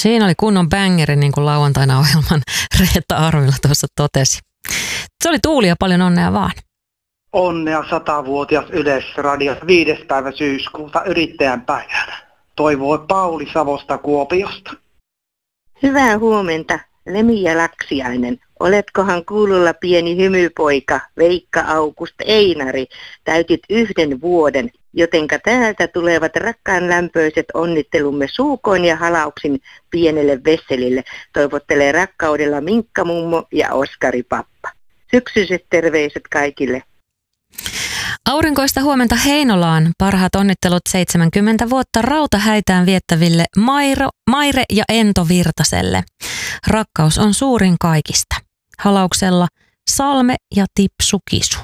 Siinä oli kunnon bangeri, niin kuin lauantaina ohjelman Reetta Arvila tuossa totesi. Se oli Tuuli ja paljon onnea vaan. Onnea 100-vuotias Yleisradio 5. päivä syyskuuta yrittäjän päivänä. Toivoi Pauli Savosta Kuopiosta. Hyvää huomenta, Lemi ja Laksiainen. Oletkohan kuulolla pieni hymypoika, Veikka August Einari. Täytit 1 vuoden, jotenka täältä tulevat rakkaan lämpöiset onnittelumme suukoin ja halauksin pienelle Vesselille. Toivottelee rakkaudella Minkka mummo ja Oskari pappa. Syksyiset terveiset kaikille. Aurinkoista huomenta Heinolaan. Parhaat onnittelut 70 vuotta rautahäitään viettäville Maire ja Ento Virtaselle. Rakkaus on suurin kaikista. Halauksella Salme ja Tipsu Kisu.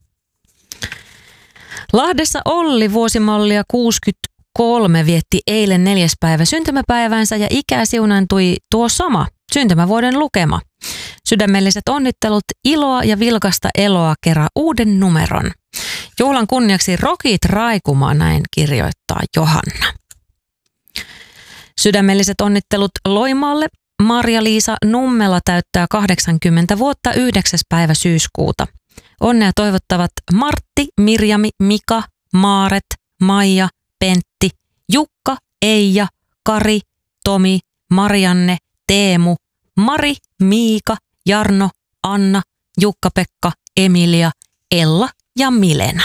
Lahdessa Olli vuosimallia 63 vietti eilen 4. päivä syntymäpäivänsä ja ikää siunaantui tuo sama syntymävuoden lukema. Sydämelliset onnittelut, iloa ja vilkasta eloa kerran uuden numeron. Juhlan kunniaksi rokit raikuma, näin kirjoittaa Johanna. Sydämelliset onnittelut Loimaalle. Marja-Liisa Nummela täyttää 80 vuotta 9. päivä syyskuuta. Onnea toivottavat Martti, Mirjami, Mika, Maaret, Maija, Pentti, Jukka, Eija, Kari, Tomi, Marianne, Teemu, Mari, Miika, Jarno, Anna, Jukka-Pekka, Emilia, Ella ja Milena.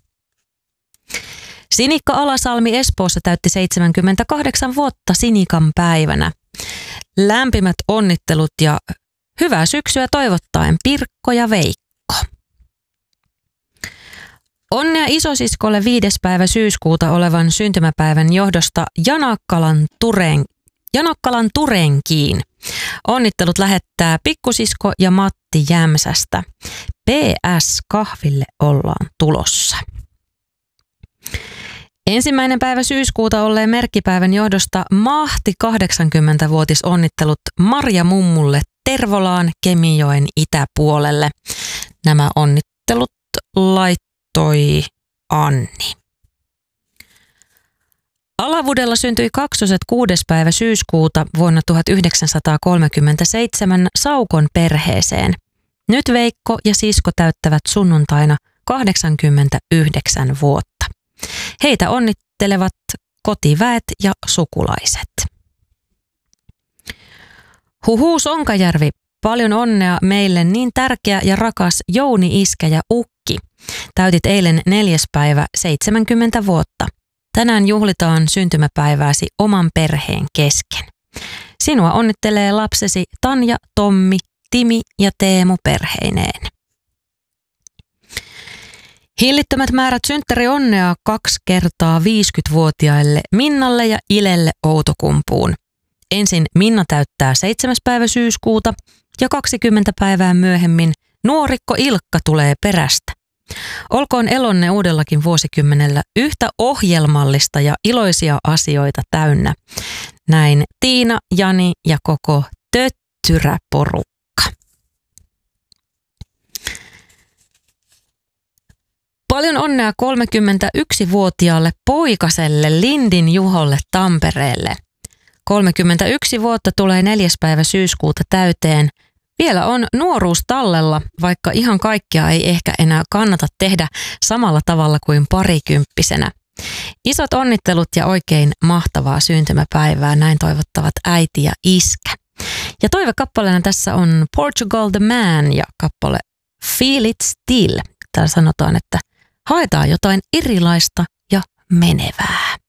Sinikka Alasalmi Espoossa täytti 78 vuotta Sinikan päivänä. Lämpimät onnittelut ja hyvää syksyä toivottaen Pirkko ja Veikko. Onnea isosiskolle 5. päivä syyskuuta olevan syntymäpäivän johdosta Janakkalan Turenkiin. Onnittelut lähettää pikkusisko ja Matti Jämsästä. PS kahville ollaan tulossa. 1. päivä syyskuuta olleen merkkipäivän johdosta mahti 80-vuotis onnittelut Marja Mummulle Tervolaan Kemijoen itäpuolelle. Nämä onnittelut laittoi Anni. Alavudella syntyi kaksoset 6. päivä syyskuuta vuonna 1937 Saukon perheeseen. Nyt Veikko ja sisko täyttävät sunnuntaina 89 vuotta. Heitä onnittelevat kotiväet ja sukulaiset. Huhu Sonkajärvi, paljon onnea meille niin tärkeä ja rakas Jouni iskä ja ukki. Täytit eilen 4. päivä 70 vuotta. Tänään juhlitaan syntymäpäivääsi oman perheen kesken. Sinua onnittelee lapsesi Tanja, Tommi, Timi ja Teemu perheineen. Hillittömät määrät synttärionnea 2 kertaa 50-vuotiaille Minnalle ja Ilelle Outokumpuun. Ensin Minna täyttää 7. päivä syyskuuta ja 20 päivää myöhemmin nuorikko Ilkka tulee perästä. Olkoon elonne uudellakin vuosikymmenellä yhtä ohjelmallista ja iloisia asioita täynnä. Näin Tiina, Jani ja koko töttyräporukka. Paljon onnea 31-vuotiaalle poikaselle Lindin Juholle Tampereelle. 31 vuotta tulee 4. päivä syyskuuta täyteen. Vielä on nuoruus tallella, vaikka ihan kaikkea ei ehkä enää kannata tehdä samalla tavalla kuin parikymppisenä. Isot onnittelut ja oikein mahtavaa syntymäpäivää, näin toivottavat äiti ja iskä. Ja toivekappaleena tässä on Portugal the Man ja kappale Feel It Still. Täällä sanotaan, että haetaan jotain erilaista ja menevää.